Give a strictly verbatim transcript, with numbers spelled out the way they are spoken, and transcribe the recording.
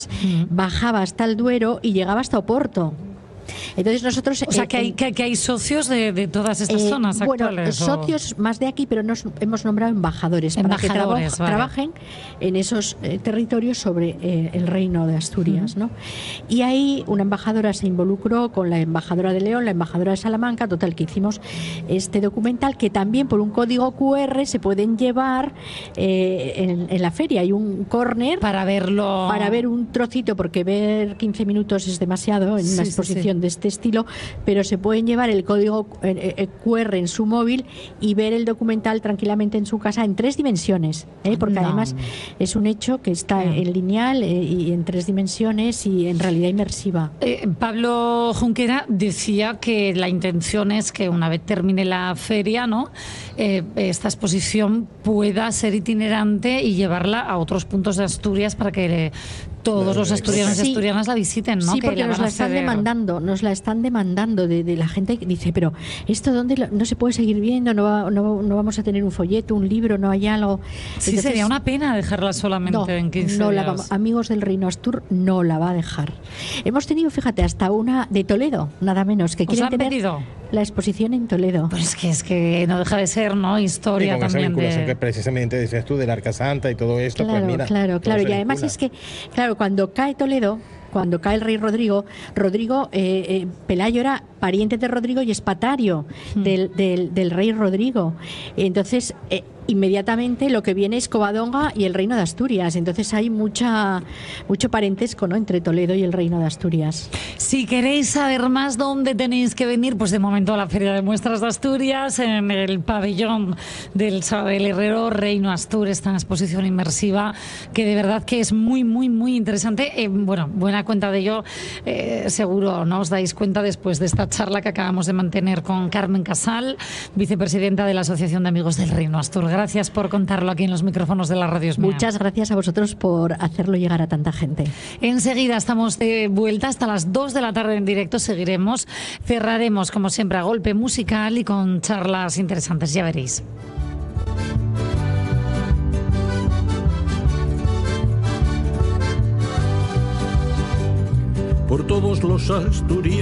mm. bajaba hasta el Duero y llegaba hasta Oporto. Entonces nosotros... O sea, eh, que, hay, que, que hay socios de, de todas estas eh, zonas bueno, actuales. Bueno, socios o... más de aquí, pero nos hemos nombrado embajadores, embajadores para que vale. trabajen en esos eh, territorios sobre eh, el Reino de Asturias, uh-huh. ¿no? Y ahí una embajadora se involucró con la embajadora de León, la embajadora de Salamanca, total, que hicimos este documental que también por un código cu erre se pueden llevar eh, en, en la feria. Hay un corner para verlo, para ver un trocito, porque ver quince minutos es demasiado en una sí, exposición sí, sí. de este estilo, pero se pueden llevar el código cu erre en su móvil y ver el documental tranquilamente en su casa en tres dimensiones, ¿eh? Porque no. además es un hecho que está no. en lineal eh, y en tres dimensiones y en realidad inmersiva. Eh, Pablo Junquera decía que la intención es que una vez termine la feria, ¿no? Eh, esta exposición pueda ser itinerante y llevarla a otros puntos de Asturias para que todos los asturianos sí, y asturianas la visiten, ¿no? Sí, que porque la nos la están ceder. demandando, nos la están demandando de, de la gente que dice, pero esto dónde lo, no se puede seguir viendo, no, va, no, no vamos a tener un folleto, un libro, no hay algo. Sí, entonces, sería una pena dejarla solamente no, en quince no días. La vamos, Amigos del Reino Astur no la va a dejar. Hemos tenido, fíjate, hasta una de Toledo, nada menos, que quieren tener pedido? la exposición en Toledo. Pues es que es que no deja de ser, ¿no? Historia y con también esa vinculación de... que precisamente decías tú del Arca Santa y todo esto, claro, pues mira. Claro, claro, y además vincula. es que, claro, cuando cae Toledo, cuando cae el rey Rodrigo, Rodrigo, eh, eh, Pelayo era pariente de Rodrigo y espatario hmm. del, del, del rey Rodrigo. Entonces, eh, inmediatamente lo que viene es Covadonga y el Reino de Asturias. Entonces hay mucha mucho parentesco, ¿no?, entre Toledo y el Reino de Asturias. Si queréis saber más dónde tenéis que venir, pues de momento a la Feria de Muestras de Asturias, en el pabellón del Sabadell Herrero, Reino Astur, esta exposición inmersiva que de verdad que es muy, muy, muy interesante. Eh, bueno, buena cuenta de ello, eh, seguro no os dais cuenta después de esta charla que acabamos de mantener con Carmen Casal, vicepresidenta de la Asociación de Amigos del Reino Astur. Gracias por contarlo aquí en los micrófonos de la Radio Esmea. Muchas gracias a vosotros por hacerlo llegar a tanta gente. Enseguida estamos de vuelta hasta las dos de la tarde en directo. Seguiremos, cerraremos como siempre a golpe musical y con charlas interesantes, ya veréis. Por todos los asturianos